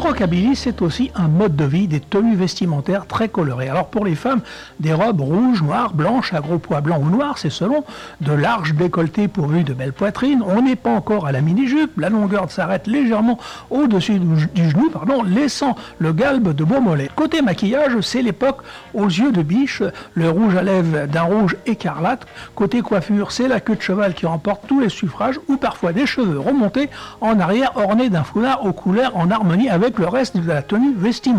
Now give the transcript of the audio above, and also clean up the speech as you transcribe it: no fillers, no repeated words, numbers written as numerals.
rockabilly, c'est aussi un mode de vie, des tenues vestimentaires très colorées. Alors pour les femmes, des robes rouges, noires, blanches, à gros pois blancs ou noirs, c'est selon, de larges décolletés pourvus de belles poitrines. On n'est pas encore à la mini-jupe, la longueur s'arrête légèrement au-dessus du genou, laissant le galbe de beau mollet. Côté maquillage, c'est l'époque aux yeux de biche, le rouge à lèvres d'un rouge écarlate. Côté coiffure, c'est la queue de cheval qui remporte tous les suffrages, ou parfois des cheveux remontés en arrière ornés d'un foulard aux couleurs en harmonie avec le reste de la tenue vestimentaire.